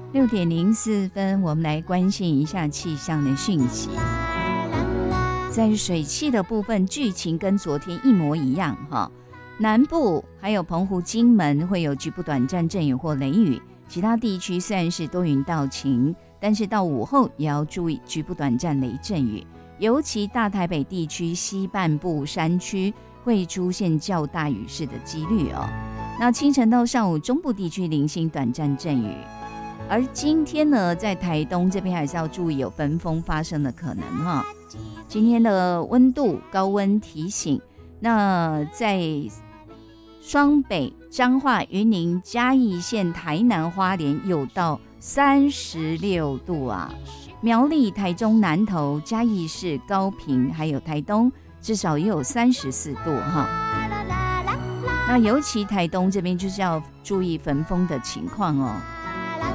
6:04，我们来关心一下气象的讯息。在水汽的部分，剧情跟昨天一模一样哈。南部还有澎湖、金门会有局部短暂阵雨或雷雨，其他地区虽然是多云到晴，但是到午后也要注意局部短暂雷阵雨，尤其大台北地区西半部山区会出现较大雨势的几率哦。那清晨到上午，中部地区零星短暂阵雨，而今天呢，在台东这边还是要注意有焚风发生的可能哈。今天的温度高温提醒，那在双北、彰化、云林、嘉义县、台南、花莲有到36度啊，苗栗、台中、南投、嘉义市、高屏还有台东至少也有34度哈。那尤其台东这边就是要注意焚风的情况哦。